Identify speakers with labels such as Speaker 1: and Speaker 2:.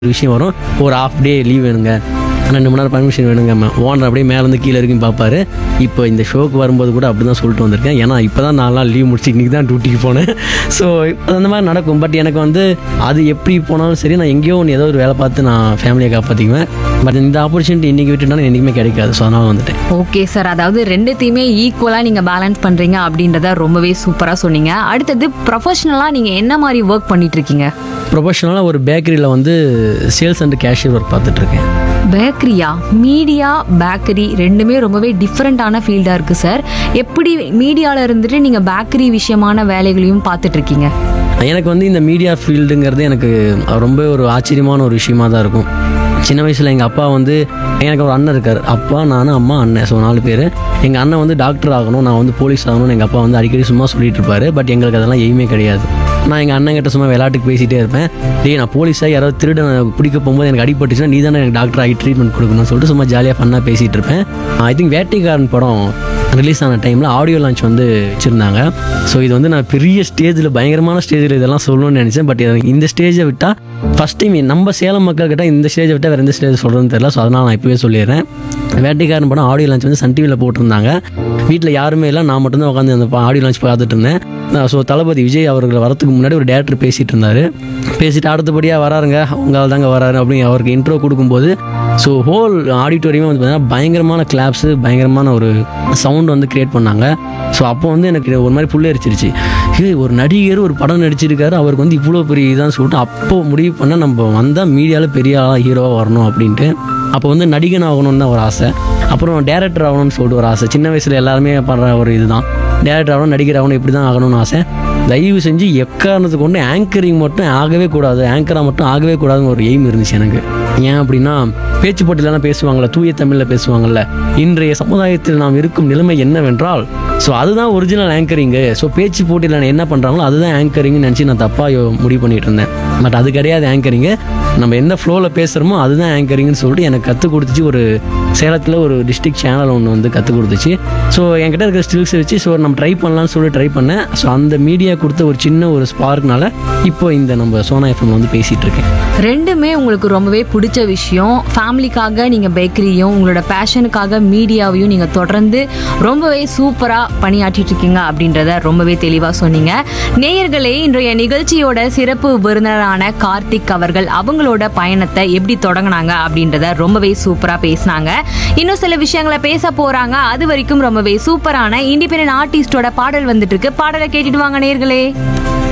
Speaker 1: விஷயம் வரும். ஒரு ஹாஃப் டே லீவ் வேணுங்க, 2 மணி நேரம் பர்மிஷன் வேணுங்க. ஓனர் அப்படியே மேலேருந்து கீழே வரைக்கும் பார்ப்பாரு. இப்போ இந்த ஷோக்கு வரும்போது கூட அப்படி தான் சொல்லிட்டு வந்திருக்கேன். ஏன்னா இப்போ தான் 4 நாள் லீவ் முடிச்சு இன்றைக்கி தான் டியூட்டிக்கு போனேன். ஸோ அந்த மாதிரி நடக்கும். பட் எனக்கு வந்து அது எப்படி போனாலும் சரி, நான் எங்கேயோ ஒன்று ஏதோ ஒரு வேலை பார்த்து நான் ஃபேமிலியை காப்பாற்றிக்குவேன். பட் இந்த ஆப்பர்ச்சுனிட்டி இன்றைக்கி விட்டுட்டாலும் என்றைக்குமே கிடைக்காது. ஸோ அதனால் வந்துட்டேன்.
Speaker 2: ஓகே சார், அதாவது ரெண்டுத்தையுமே ஈக்குவலாக நீங்கள் பேலன்ஸ் பண்ணுறீங்க அப்படின்றத ரொம்பவே சூப்பராக சொன்னீங்க. அடுத்தது ப்ரொஃபஷனலாக நீங்கள் என்ன மாதிரி ஒர்க் பண்ணிட்டு இருக்கீங்க?
Speaker 1: ப்ரொஃபஷனலாக ஒரு பேக்கரியில் வந்து சேல்ஸ் அண்ட் கேஷியர் ஒர்க் பார்த்துட்ருக்கேன்.
Speaker 2: பேக்கரியா? மீடியா, பேக்கரி ரெண்டுமே ரொம்பவே டிஃப்ரெண்ட்டான ஃபீல்டாக இருக்குது சார். எப்படி மீடியாவில் இருந்துட்டு நீங்கள் பேக்கரி விஷயமான வேலைகளையும் பார்த்துட்டு இருக்கீங்க?
Speaker 1: எனக்கு வந்து இந்த மீடியா ஃபீல்டுங்கிறது எனக்கு ரொம்ப ஒரு ஆச்சரியமான ஒரு விஷயமா தான் இருக்கும். சின்ன வயசில் எங்கள் அப்பா வந்து, எனக்கு ஒரு அண்ணன் இருக்கார். அப்பா, நான், அம்மா, அண்ணன், ஸோ 4 பேர். எங்கள் அண்ணன் வந்து டாக்டர் ஆகணும், நான் வந்து போலீஸ் ஆகணும்னு எங்கள் அப்பா வந்து அடிக்கடி சும்மா சொல்லிட்டு இருப்பார். பட் எங்களுக்கு அதெல்லாம் எய்மே கிடையாது. நான் எங்கள் அண்ணங்கிட்ட சும்மா விளையாட்டுக்கு பேசிகிட்டே இருப்பேன். நான் போலீஸாக யாராவது திருடன் பிடிக்க போகும்போது எனக்கு அடிபட்டுச்சுன்னா நீ தானே எனக்கு டாக்டர் ஆகி ட்ரீட்மெண்ட் கொடுக்கணும்னு சொல்லிட்டு சும்மா ஜாலியாக ஃபன்னாக பேசிகிட்டு இருப்பேன். ஐ திங்க் வேட்டைக்காரன் படம் ரிலீஸ் ஆன டைமில் ஆடியோ லான்ச் வந்து வச்சுருந்தாங்க. ஸோ இது வந்து நான் பெரிய ஸ்டேஜில், பயங்கரமான ஸ்டேஜில் இதெல்லாம் சொல்லணும்னு நினச்சேன். பட் இந்த ஸ்டேஜை விட்டால் ஃபஸ்ட் டைம் நம்ம சேலம் மக்கள்கிட்ட இந்த ஸ்டேஜை விட்டால் வேறு எந்த ஸ்டேஜ் சொல்கிறதுன்னு தெரியல. ஸோ அதனால் நான் இப்போவே சொல்லிடுறேன். வேட்டைக்காரன் படம் ஆடியோ லான்ச் வந்து சன் டிவியில் போட்டிருந்தாங்க. வீட்டில் யாருமே இல்லை, நான் மட்டும்தான் உட்காந்து அந்த ஆடியோ லான்ச் பார்த்துட்டு இருந்தேன். ஸோ தளபதி விஜய் அவர்கள் வரத்துக்கு முன்னாடி ஒரு டேரக்டர் பேசிகிட்டு இருந்தார். பேசிட்டு அடுத்தபடியாக வராருங்க, உங்களால் தாங்க வராரு அப்படின்னு அவருக்கு இன்ட்ரோ கொடுக்கும்போது ஸோ ஹோல் ஆடிட்டோரியமே வந்து பார்த்தீங்கன்னா பயங்கரமான கிளாப்ஸு, பயங்கரமான ஒரு சவுண்ட் வந்து க்ரியேட் பண்ணாங்க. ஸோ அப்போ வந்து எனக்கு ஒரு மாதிரி புல்லரிச்சிருச்சு. ஒரு நடிகர் ஒரு படம் நடிச்சிருக்காரு, அவருக்கு வந்து இவ்வளோ பெரிய இதான்னு சொல்லிட்டு அப்போ முடிவு பண்ண நம்ம வந்தால் மீடியாவில் பெரிய ஹீரோவாக வரணும் அப்படின்ட்டு. அப்போ வந்து நடிகன் ஆகணும்னு தான் ஒரு ஆசை. அப்புறம் டேரக்டர் ஆகணும்னு சொல்லிட்டு ஒரு ஆசை. சின்ன வயசில் எல்லாருமே பண்ணுற ஒரு இதுதான், டேரக்டர் ஆகணும், நடிகர் ஆகணும், இப்படி தான் ஆகணும்னு ஆசை. தயவு செஞ்சு எக்காரணத்துக்கு கொண்டு ஆங்கரிங் மட்டும் ஆகவே கூடாது, ஆங்கராக மட்டும் ஆகவே கூடாதுன்னு ஒரு எய்ம் இருந்துச்சு எனக்கு. ஏன் அப்படின்னா, பேச்சு போட்டிலாம் பேசுவாங்கள்ல, தூய தமிழில் பேசுவாங்கள்ல, இன்றைய சமுதாயத்தில் நாம் இருக்கும் நிலைமை என்னவென்றால், ஸோ அதுதான் ஒரிஜினல் ஆங்கரிங்கு. ஸோ பேச்சு போட்டியில் என்ன பண்ணுறாங்களோ அதுதான் ஆங்கரிங்னு நினச்சி நான் தப்பாக முடிவு பண்ணிகிட்டு இருந்தேன். பட் அது கிடையாது ஆங்கரிங்கு. நம்ம எந்த ஃப்ளோவில் பேசுகிறோமோ அதுதான் ஆங்கரிங்னு சொல்லிட்டு எனக்கு கற்றுக் கொடுத்துச்சு. ஒரு சேலத்தில் ஒரு டிஸ்ட்ரிக்ட் சேனல் ஒன்று வந்து கற்றுக் கொடுத்துச்சு. ஸோ என்கிட்ட இருக்கிற ஸ்கில்ஸ் வச்சு ஸோ நம்ம ட்ரை பண்ணலான்னு சொல்லி ட்ரை பண்ணேன். ஸோ அந்த மீடியா கொடுத்த ஒரு சின்ன ஒரு ஸ்பார்க்னால இப்போ இந்த நம்ம சோனா எஃப்எம் வந்து பேசிகிட்டு இருக்கேன்.
Speaker 2: ரெண்டுமே உங்களுக்கு ரொம்பவே பிடிச்ச விஷயம். ஃபேமிலிக்காக நீங்கள் பேக்கரியும், உங்களோட பேஷனுக்காக மீடியாவையும் நீங்கள் தொடர்ந்து ரொம்பவே சூப்பராக பணியாற்றிட்டு இருக்கீங்க அப்படின்றத ரொம்பவே தெளிவாக சொன்னீங்க. நேயர்களே, இன்றைய நிகழ்ச்சியோட சிறப்பு விருந்தினரான கார்த்திக் அவர்கள் அவங்களோட பயணத்தை எப்படி தொடங்கினாங்க அப்படின்றத ரொம்பவே சூப்பராக பேசினாங்க. இன்னும் சில விஷயங்களை பேச போறாங்க. அது வரைக்கும் ரொம்பவே சூப்பரான இண்டிபெண்டன்ட் ஆர்டிஸ்டோட பாடல் வந்துட்டு இருக்கு. பாடலை கேட்டுட்டு வாங்க நேயர்களே.